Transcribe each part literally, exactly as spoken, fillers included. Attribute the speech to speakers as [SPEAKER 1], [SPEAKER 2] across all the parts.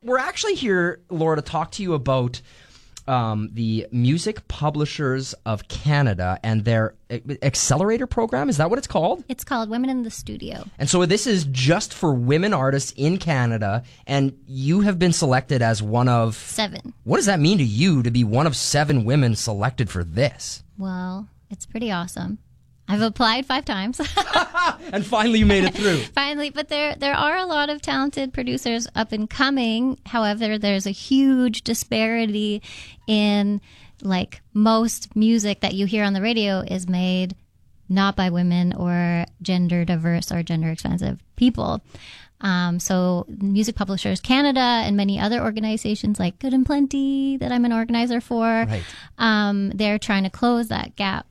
[SPEAKER 1] we're actually here, Laura, to talk to you about um, the Music Publishers of Canada and their accelerator program. Is that what it's called?
[SPEAKER 2] It's called Women in the Studio.
[SPEAKER 1] And so this is just for women artists in Canada, and you have been selected as one of...
[SPEAKER 2] Seven.
[SPEAKER 1] What does that mean to you to be one of seven women selected for this?
[SPEAKER 2] Well, it's pretty awesome. I've applied five times.
[SPEAKER 1] And finally you made it through.
[SPEAKER 2] Finally, but there there are a lot of talented producers up and coming. However, there's a huge disparity in, like, most music that you hear on the radio is made not by women or gender diverse or gender expansive people. Um, so Music Publishers Canada and many other organizations like Good and Plenty that I'm an organizer for,
[SPEAKER 1] Right.
[SPEAKER 2] um, they're trying to close that gap.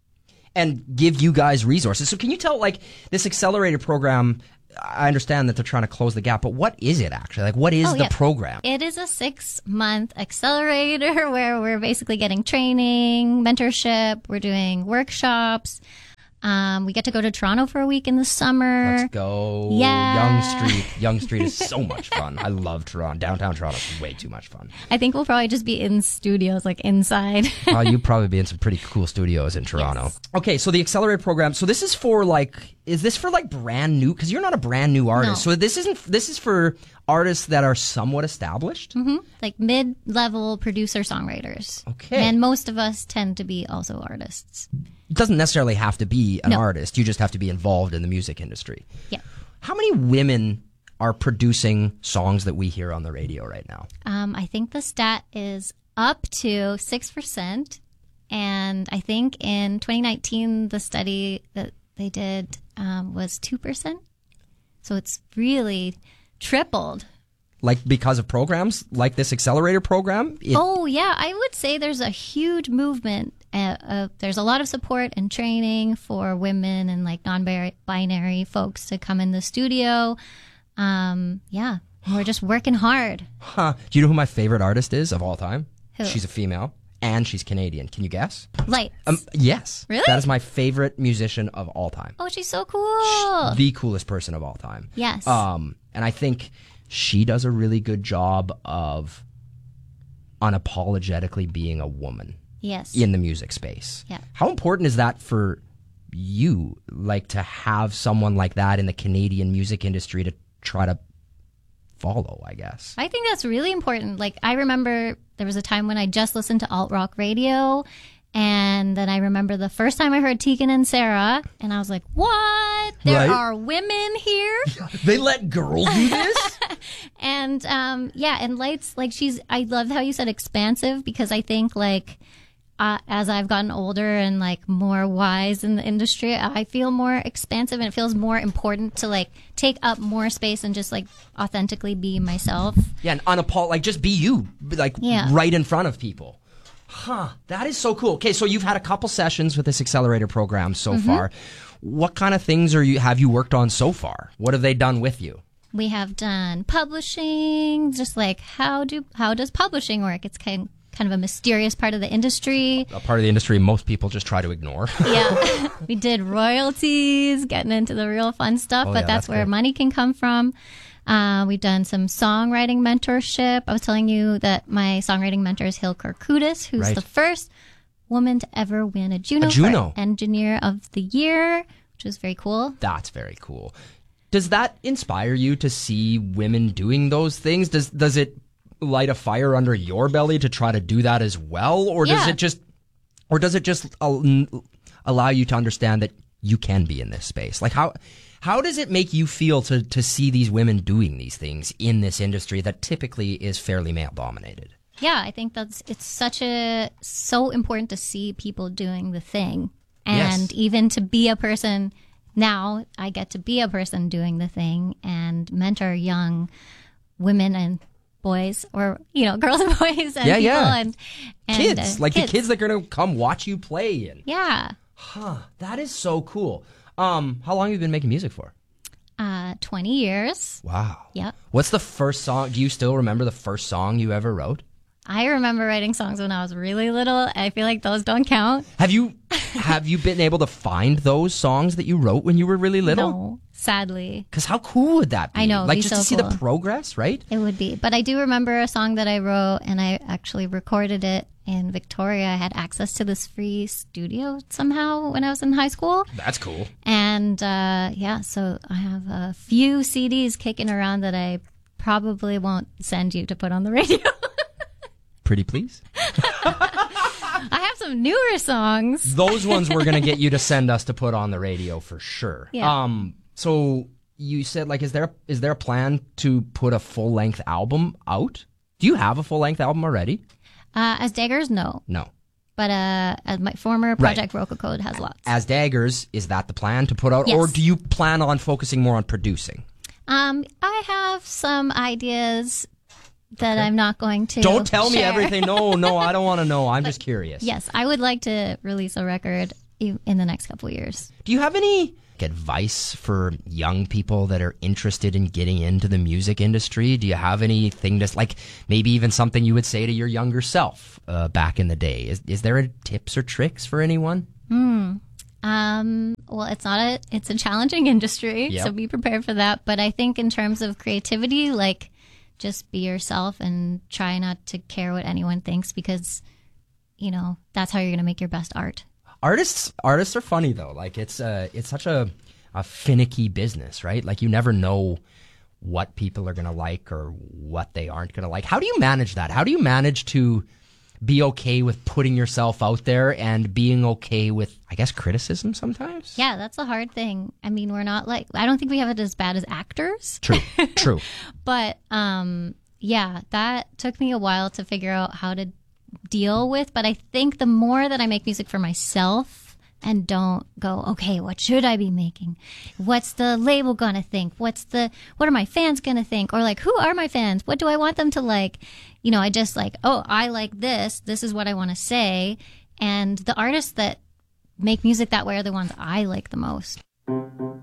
[SPEAKER 1] And give you guys resources. So can you tell, like, this accelerator program, I understand that they're trying to close the gap, but what is it actually? Like, what is
[SPEAKER 2] Oh,
[SPEAKER 1] the
[SPEAKER 2] yeah.
[SPEAKER 1] program?
[SPEAKER 2] It is a six-month accelerator where we're basically getting training, mentorship. We're doing workshops. Um, we get to go to Toronto for a week in the summer.
[SPEAKER 1] Let's go.
[SPEAKER 2] Yeah.
[SPEAKER 1] Yonge Street. Yonge Street is so much fun. I love Toronto. Downtown Toronto is way too much fun.
[SPEAKER 2] I think we'll probably just be in studios, like inside.
[SPEAKER 1] uh, you'll probably be in some pretty cool studios in Toronto.
[SPEAKER 2] Yes.
[SPEAKER 1] Okay, so the Accelerate program. So this is for, like, is this for, like, brand new? Because you're not a brand new artist.
[SPEAKER 2] No.
[SPEAKER 1] So this isn't. This is for artists that are somewhat established.
[SPEAKER 2] hmm Like mid-level producer-songwriters.
[SPEAKER 1] Okay.
[SPEAKER 2] And most of us tend to be also artists.
[SPEAKER 1] It doesn't necessarily have to be an
[SPEAKER 2] No.
[SPEAKER 1] artist. You just have to be involved in the music industry.
[SPEAKER 2] Yeah.
[SPEAKER 1] How many women are producing songs that we hear on the radio right now?
[SPEAKER 2] Um, I think the stat is up to six percent. And I think in twenty nineteen, the study that they did um, was two percent. So it's really tripled.
[SPEAKER 1] Like, because of programs like this accelerator program? It-
[SPEAKER 2] Oh, yeah. I would say there's a huge movement. Uh, uh, there's a lot of support and training for women and, like, non-binary folks to come in the studio. Um, yeah. We're just working hard.
[SPEAKER 1] Huh. Do you know who my favorite artist is of all time?
[SPEAKER 2] Who?
[SPEAKER 1] She's a female, and she's Canadian. Can you guess?
[SPEAKER 2] Lights.
[SPEAKER 1] Um, yes.
[SPEAKER 2] Really?
[SPEAKER 1] That is my favorite musician of all time.
[SPEAKER 2] Oh, she's so cool.
[SPEAKER 1] The coolest person of all time.
[SPEAKER 2] Yes.
[SPEAKER 1] Um, and I think she does a really good job of unapologetically being a woman
[SPEAKER 2] Yes.
[SPEAKER 1] in the music space.
[SPEAKER 2] Yeah.
[SPEAKER 1] How important is that for you, like, to have someone like that in the Canadian music industry to try to follow, I guess?
[SPEAKER 2] I think that's really important. Like, I remember there was a time when I just listened to alt rock radio, and then I remember the first time I heard Tegan and Sarah, and I was like, what? There
[SPEAKER 1] Right.
[SPEAKER 2] are women here?
[SPEAKER 1] They let girls do this?
[SPEAKER 2] And, um, yeah, and Lights, like, she's, I love how you said expansive, because I think, like, uh, as I've gotten older and, like, more wise in the industry, I feel more expansive, and it feels more important to, like, take up more space and just, like, authentically be myself.
[SPEAKER 1] Yeah, and unapol- like, just be you, like,
[SPEAKER 2] Yeah.
[SPEAKER 1] right in front of people. Huh, that is so cool. Okay, so you've had a couple sessions with this accelerator program so
[SPEAKER 2] Mm-hmm.
[SPEAKER 1] far. What kind of things are you have you worked on so far? What have they done with you?
[SPEAKER 2] We have done publishing, just like how do how does publishing work? It's kind kind of a mysterious part of the industry.
[SPEAKER 1] A part of the industry most people just try to ignore.
[SPEAKER 2] Yeah, we did royalties, getting into the real fun stuff,
[SPEAKER 1] Oh,
[SPEAKER 2] but
[SPEAKER 1] yeah,
[SPEAKER 2] that's
[SPEAKER 1] that's
[SPEAKER 2] where
[SPEAKER 1] good.
[SPEAKER 2] money can come from. Uh, we've done some songwriting mentorship. I was telling you that my songwriting mentor is Hill Kirkudis, who's
[SPEAKER 1] Right.
[SPEAKER 2] the first woman to ever win a Juno,
[SPEAKER 1] A Juno.
[SPEAKER 2] for Engineer of the Year, which was very cool.
[SPEAKER 1] That's very cool. Does that inspire you to see women doing those things? Does does it light a fire under your belly to try to do that as well, or does
[SPEAKER 2] Yeah.
[SPEAKER 1] it just or does it just al- allow you to understand that you can be in this space? Like, how how does it make you feel to to see these women doing these things in this industry that typically is fairly male dominated?
[SPEAKER 2] Yeah, I think that's it's such a so important to see people doing the thing, and
[SPEAKER 1] Yes.
[SPEAKER 2] even to be a person. Now I get to be a person doing the thing and mentor young women and boys, or you know, girls and boys and
[SPEAKER 1] Yeah,
[SPEAKER 2] people
[SPEAKER 1] yeah.
[SPEAKER 2] and, and
[SPEAKER 1] Kids,
[SPEAKER 2] uh,
[SPEAKER 1] like the kids that are going to come watch you play. And
[SPEAKER 2] Yeah,
[SPEAKER 1] huh, that is so cool. Um, how long have you been making music for?
[SPEAKER 2] uh, twenty years.
[SPEAKER 1] Wow.
[SPEAKER 2] Yep.
[SPEAKER 1] What's the first song? Do you still remember the first song you ever wrote?
[SPEAKER 2] I remember writing songs when I was really little. I feel like those don't count.
[SPEAKER 1] Have you have you been able to find those songs that you wrote when you were really little?
[SPEAKER 2] No, sadly.
[SPEAKER 1] Because how cool would that be?
[SPEAKER 2] I know, it'd
[SPEAKER 1] like
[SPEAKER 2] be
[SPEAKER 1] just
[SPEAKER 2] so
[SPEAKER 1] to see
[SPEAKER 2] cool.
[SPEAKER 1] the progress, right?
[SPEAKER 2] It would be. But I do remember a song that I wrote, and I actually recorded it in Victoria. I had access to this free studio somehow when I was in high school.
[SPEAKER 1] That's cool.
[SPEAKER 2] And uh, yeah, so I have a few C Ds kicking around that I probably won't send you to put on the radio.
[SPEAKER 1] Pretty please.
[SPEAKER 2] I have some newer songs.
[SPEAKER 1] Those ones we're gonna get you to send us to put on the radio for sure.
[SPEAKER 2] Yeah.
[SPEAKER 1] Um. So you said, like, is there is there a plan to put a full length album out? Do you have a full length album already?
[SPEAKER 2] Uh, as Daggers, no.
[SPEAKER 1] No.
[SPEAKER 2] But uh, as my former project, Roca Code, has lots.
[SPEAKER 1] As Daggers, is that the plan to put out,
[SPEAKER 2] Yes.
[SPEAKER 1] or do you plan on focusing more on producing?
[SPEAKER 2] Um, I have some ideas that I'm not going to
[SPEAKER 1] Don't tell me
[SPEAKER 2] share.
[SPEAKER 1] everything. No, no, I don't want to know. I'm just curious.
[SPEAKER 2] Yes, I would like to release a record in the next couple of years.
[SPEAKER 1] Do you have any advice for young people that are interested in getting into the music industry? Do you have anything that's like maybe even something you would say to your younger self uh, back in the day? Is is there a tips or tricks for anyone?
[SPEAKER 2] Hmm. Um, well, it's not a, it's a challenging industry,
[SPEAKER 1] Yep.
[SPEAKER 2] so be prepared for that. But I think in terms of creativity, like, just be yourself and try not to care what anyone thinks, because, you know, that's how you're going to make your best art.
[SPEAKER 1] Artists artists are funny though. Like it's uh it's such a a finicky business, right? Like you never know what people are going to like or what they aren't going to like. How do you manage that? How do you manage to be okay with putting yourself out there and being okay with, I guess, criticism sometimes?
[SPEAKER 2] Yeah, that's a hard thing. I mean, we're not like, I don't think we have it as bad as actors.
[SPEAKER 1] True. True.
[SPEAKER 2] But um, yeah, that took me a while to figure out how to deal with. But I think the more that I make music for myself and don't go, okay, what should I be making? What's the label gonna think? What's the, what are my fans gonna think? Or like, who are my fans? What do I want them to like? You know, I just like, oh, I like this. This is what I want to say. And the artists that make music that way are the ones I like the most.